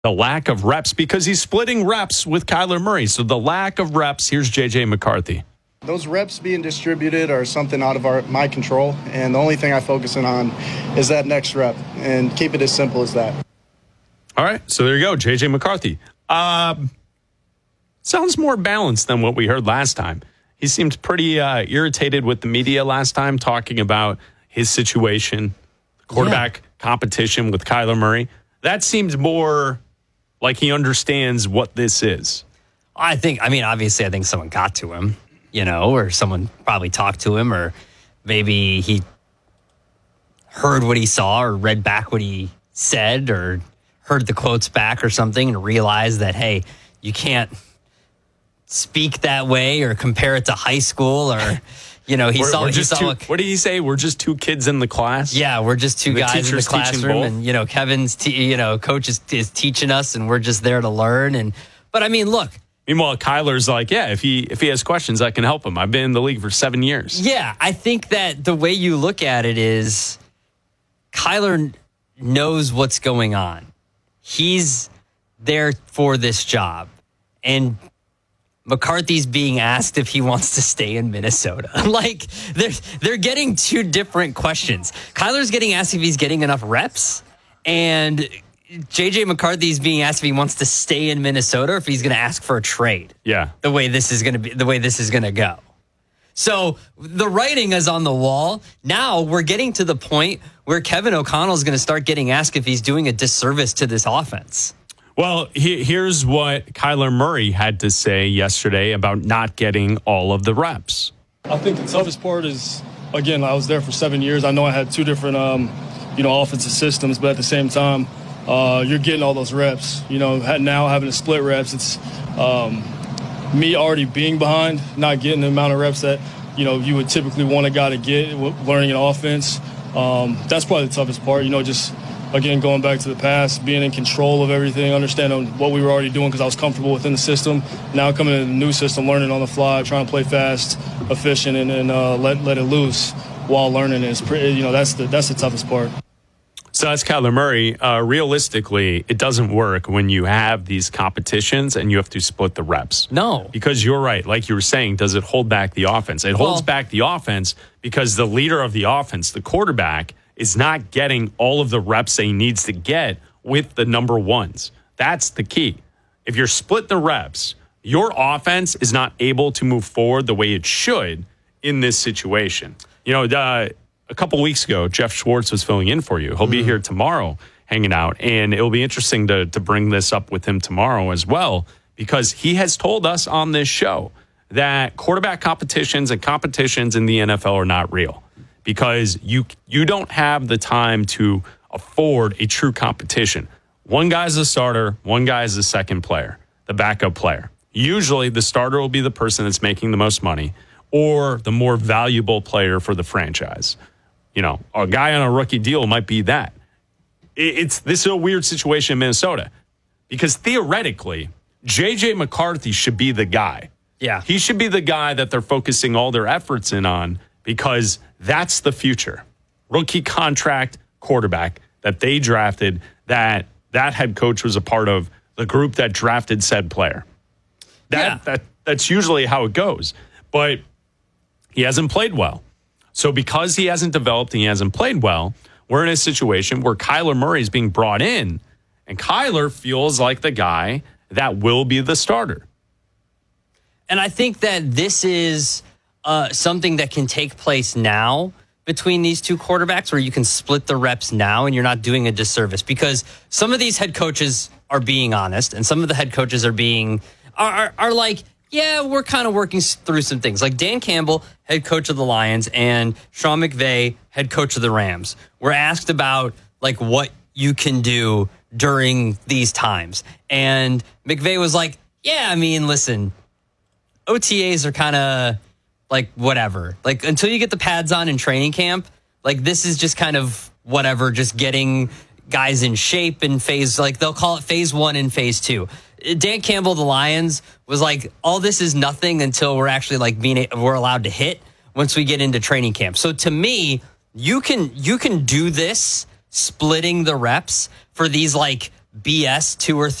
The lack of reps because he's splitting reps with Kyler Murray. So the lack of reps, here's J.J. McCarthy. Those reps being distributed are something out of my control, and the only thing I'm focusing on is that next rep, and keep it as simple as that. All right, so there you go, J.J. McCarthy. Sounds more balanced than what we heard last time. He seemed pretty irritated with the media last time, talking about his situation, quarterback competition with Kyler Murray. That seems more like he understands what this is. Obviously, I think someone got to him, or someone probably talked to him, or maybe he heard what he saw or read back what he said or heard the quotes back or something and realized that, hey, you can't speak that way or compare it to high school or... What did he say? We're just two kids in the class? Yeah, we're just two guys in the classroom. And, Kevin's, coach is teaching us and we're just there to learn. But look. Meanwhile, Kyler's like, yeah, if he has questions, I can help him. I've been in the league for 7 years. Yeah, I think that the way you look at it is Kyler knows what's going on. He's there for this job. And McCarthy's being asked if he wants to stay in Minnesota. They're getting two different questions. Kyler's getting asked if he's getting enough reps, and J.J. McCarthy's being asked if he wants to stay in Minnesota or if he's going to ask for a trade. Yeah, the way this is going to go. So the writing is on the wall. Now we're getting to the point where Kevin O'Connell is going to start getting asked if he's doing a disservice to this offense. Well, here's what Kyler Murray had to say yesterday about not getting all of the reps. I think the toughest part is, again, I was there for 7 years. I know I had two different, offensive systems, but at the same time, you're getting all those reps. Now having to split reps, it's me already being behind, not getting the amount of reps that, you would typically want a guy to get learning an offense. That's probably the toughest part, just – again, going back to the past, being in control of everything, understanding what we were already doing because I was comfortable within the system. Now coming into the new system, learning on the fly, trying to play fast, efficient, and let it loose while learning is that's the toughest part. So that's Kyler Murray. Realistically, it doesn't work when you have these competitions and you have to split the reps. No. Because you're right. Like you were saying, does it hold back the offense? It holds back the offense because the leader of the offense, the quarterback, is not getting all of the reps that he needs to get with the number ones. That's the key. If you're split the reps, your offense is not able to move forward the way it should in this situation. A couple weeks ago, Jeff Schwartz was filling in for you. He'll be here tomorrow hanging out, and it'll be interesting to bring this up with him tomorrow as well, because he has told us on this show that quarterback competitions and competitions in the NFL are not real. Because you don't have the time to afford a true competition. One guy's a starter, one guy's the second player, the backup player. Usually the starter will be the person that's making the most money or the more valuable player for the franchise. A guy on a rookie deal might be that. This is a weird situation in Minnesota because theoretically, J.J. McCarthy should be the guy. Yeah. He should be the guy that they're focusing all their efforts in on because that's the future. Rookie contract quarterback that they drafted, that head coach was a part of the group that drafted said player. That's usually how it goes. But he hasn't played well. So because he hasn't developed and he hasn't played well, we're in a situation where Kyler Murray is being brought in, and Kyler feels like the guy that will be the starter. And I think that this is something that can take place now between these two quarterbacks where you can split the reps now and you're not doing a disservice because some of these head coaches are being honest and some of the head coaches are like, yeah, we're kind of working through some things. Like Dan Campbell, head coach of the Lions, and Sean McVay, head coach of the Rams, were asked about like what you can do during these times. And McVay was like, yeah, listen, OTAs are kind of like whatever, like until you get the pads on in training camp, like this is just kind of whatever, just getting guys in shape in phase, like they'll call it phase 1 and phase 2. Dan Campbell, the Lions, was like, all this is nothing until we're actually like we're allowed to hit once we get into training camp. So to me, you can do this splitting the reps for these like BS 2 or